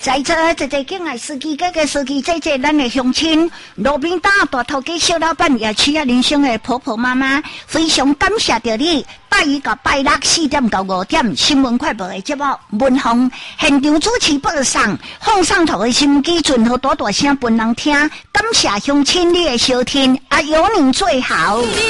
在座这敬爱司机、司机，这咱的乡亲、路边摊大头家、小老板，也需要人生的婆婆妈妈，非常感谢着你。拜一到拜六4点到5点，新闻快报的节目文风现场主持播送，放上头的收音机，准好大大声分人听。感谢乡亲你的收听，有你最好。